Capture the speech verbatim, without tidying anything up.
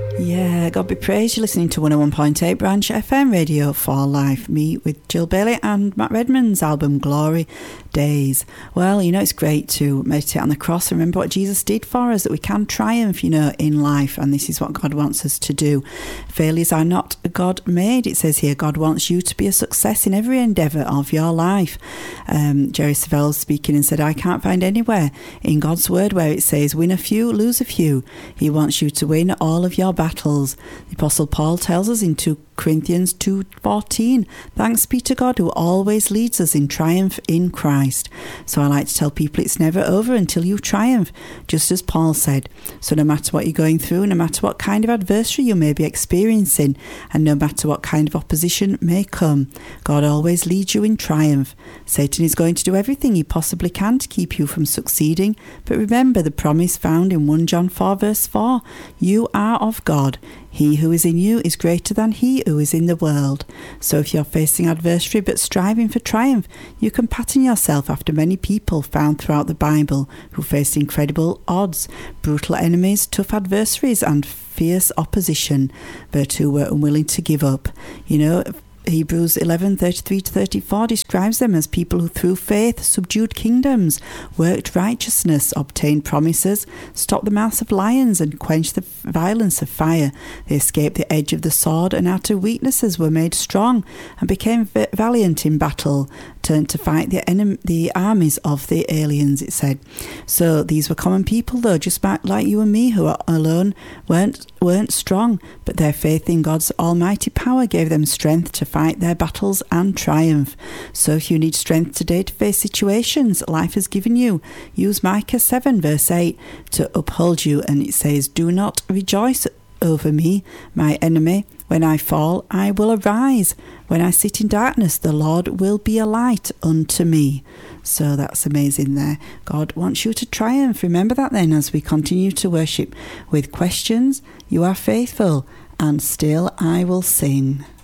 Yeah, God be praised. You're listening to one oh one point eight Branch F M Radio for Life. Me with Jill Bailey and Matt Redman's album Glory Days. Well, you know, it's great to meditate on the cross and remember what Jesus did for us, that we can triumph, you know, in life, and this is what God wants us to do. Failures are not God made. It says here, God wants you to be a success in every endeavour of your life. Um, Jerry Savelle speaking and said, I can't find anywhere in God's word where it says, win a few, lose a few. He wants you to win all of your battles. The Apostle Paul tells us in two Corinthians two fourteen, thanks be to God who always leads us in triumph in Christ. So I like to tell people it's never over until you triumph, just as Paul said. So no matter what you're going through, no matter what kind of adversity you may be experiencing, and no matter what kind of opposition may come, God always leads you in triumph. Satan is going to do everything he possibly can to keep you from succeeding, but remember the promise found in First John four verse four, you are of God. He who is in you is greater than he who is in the world. So if you're facing adversity but striving for triumph, you can pattern yourself after many people found throughout the Bible who faced incredible odds, brutal enemies, tough adversaries and fierce opposition, but who were unwilling to give up. You know, Hebrews eleven thirty-three to thirty-four describes them as people who through faith subdued kingdoms, worked righteousness, obtained promises, stopped the mouths of lions and quenched the violence of fire. They escaped the edge of the sword and out of weaknesses were made strong and became valiant in battle, turned to fight the enemy, the armies of the aliens, it said. So these were common people though, just like you and me, who are alone weren't weren't strong, but their faith in God's almighty power gave them strength to fight their battles and triumph. So if you need strength today to face situations life has given you, use Micah seven verse eight to uphold you, and it says, do not rejoice over me, my enemy. When I fall, I will arise. When I sit in darkness, the Lord will be a light unto me. So that's amazing there. God wants you to triumph. Remember that then as we continue to worship with questions. You are faithful, and still I will sing.